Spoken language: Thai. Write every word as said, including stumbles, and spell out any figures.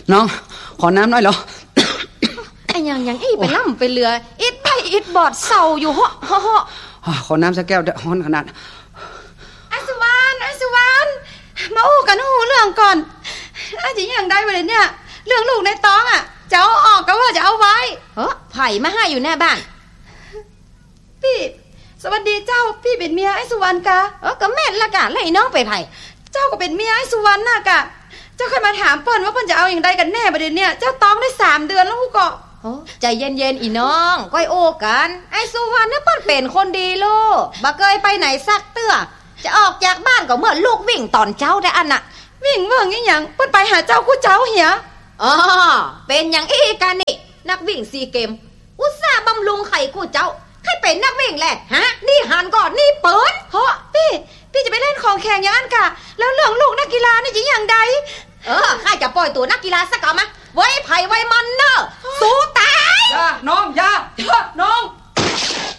น้องขอน้ำหน่อยเหรอไอ้ยังยังอีไปล่ำไปเรืออิดไปอิดบอดเศร้าอยู่เหาะเหาะเหาะขอน้ำสักแก้วเด้อฮ้อนขนาดไอ้สุวรรณไอ้สุวรรณมาอู้กันหูเรื่องก่อนไอ้จีอย่างได้ไปเลยเนี่ยเรื่องลูกในท้องอ่ะจะเอาออกก็ว่าจะเอาไว้เออไผ่มาให้อยู่หน้าบ้านพี่สวัสดีเจ้าพี่เป็นเมียไอ้สุวรรณกะเออก็แม่นละกะไล่น้องไปไผ่เจ้าก็เป็นเมียไอ้สุวรรณน่ะกะเจ้าเคยมาถามเปิ้นว่าเปิ้นจะเอาอย่างใดกันแน่ประเด็นเนี่ยเจ้าท้องได้สามเดือนแล้วกูก็ใจเย็นๆอีน้องก้อยโอ้กันไอ้สุวรรณน่ะเปิ้นเป็นคนดีโลบ่เคยไปไหนซักเตื้อจะออกจากบ้านก็เมื่อลูกวิ่งตอนเจ้าได้อันน่ะวิ่งเบิ่งอีหยังเปิ้นไปหาเจ้ากูเจ้าเหียอ๋อเป็นอย่างอีกันนี่นักวิ่งซีเกมอุตส่าห์บำรุงไข่กูเจ้าให้เป็นนักวิ่งแหละฮะนี่หันก่อนนี่เปิดเฮ้อพี่พี่จะไปเล่นของแข่งอย่างนั้นกะแล้วเรื่องลูกนักกีฬานี่จะอย่างใดเออข้าจะปล่อยตัวนักกีฬาสักก่อนมาไว้ไผ่ไว้มันเนอะสู้ตายอย่าน้องอย่า